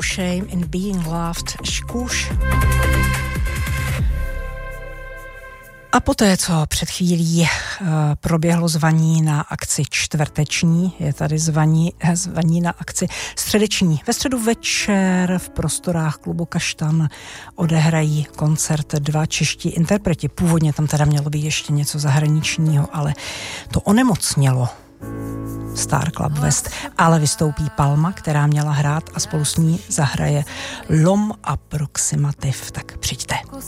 shame in being loved, škůš. A poté, co před chvílí proběhlo zvaní na akci čtvrteční, je tady zvaní na akci středeční. Ve středu večer v prostorách klubu Kaštan odehrají koncert 2 čeští interpreti. Původně tam teda mělo být ještě něco zahraničního, ale to onemocnělo Star Club West, ale vystoupí Palma, která měla hrát a spolu s ní zahraje Lom Approximativ. Tak přijďte.